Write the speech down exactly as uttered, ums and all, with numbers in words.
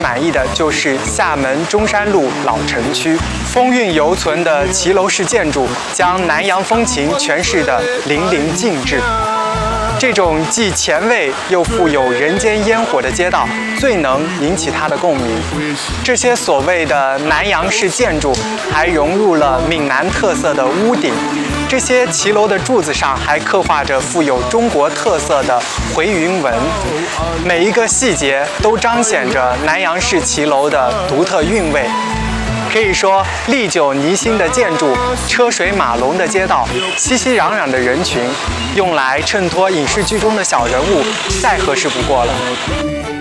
满意的就是厦门中山路老城区，风韵犹存的骑楼式建筑，将南洋风情诠释得淋漓尽致。这种既前卫又富有人间烟火的街道，最能引起他的共鸣。这些所谓的南洋式建筑，还融入了闽南特色的屋顶。这些骑楼的柱子上还刻画着富有中国特色的回云纹，每一个细节都彰显着南洋式骑楼的独特韵味。可以说，历久弥新的建筑、车水马龙的街道、熙熙攘攘的人群，用来衬托影视剧中的小人物，再合适不过了。